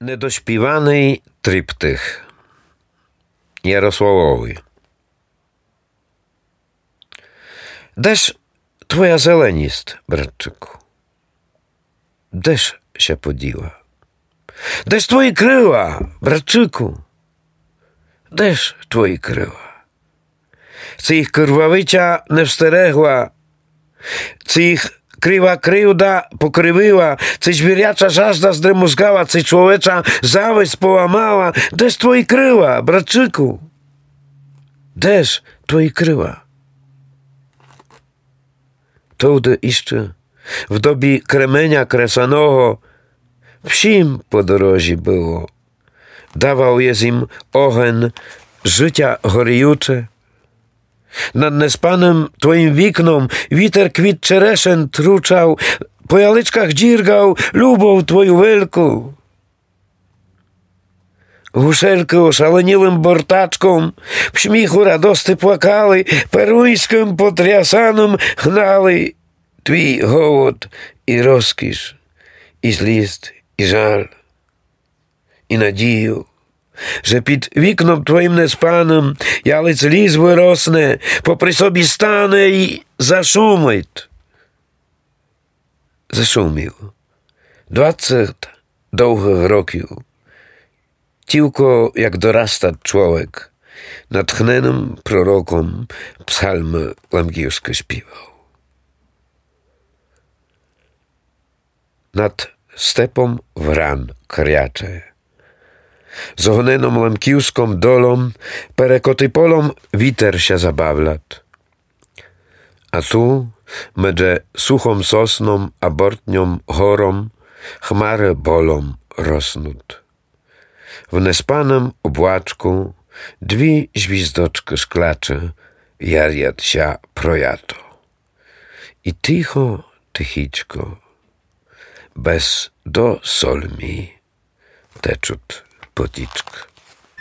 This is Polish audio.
Недоспіваний триптих Ярославові. Де ж твоя зеленість, братчику? Де ж się поділа? Де ж твої крила, братчику? Де ж твої крила? Це їх кривавиця не встерегла, це їх Krywa kryłda pokrywyła, coś zwierjacza żażda zdremuzgała, coś człowiecza zaweść połamała. Deż twoi kryła, bratczyku? Deż twoi kryła? Tudy jeszcze w dobie kremenia kresanego wsim po dorozie było. Dawał jest im ochen życia horyjucze. Nad nespanym twoim wiknom witer kwit czereszeń truczał, po jalyczkach dzirgał lubą twoją wielką. Guszelki oszaleniłym bortaczkom w śmichu radosty płakali, peruńskim potriasanym hnali twój hołod i rozkisz, i zlist, i żal, i nadzieję. Że pід вікном твоїм неспаним ялиць ліс виросне, попри собі стане і зашумить. Зашумів 20 довгих років. Тільки, як дорasta człowiek, natchnionym prorokom psalmy lamkівські śpiewał. Nad stepą wran kriacze. Z ohoneną lamkівськą dolą, perekoty polom witer się zabawlat. A tu, medże suchą sosną, a bortnią chorą, chmary bolą rosnut. W nespanym obłaczku dwie zwizdoczki szklacze jarjat się projato. I ticho, tychiczko, bez do solmi teczut poticzk.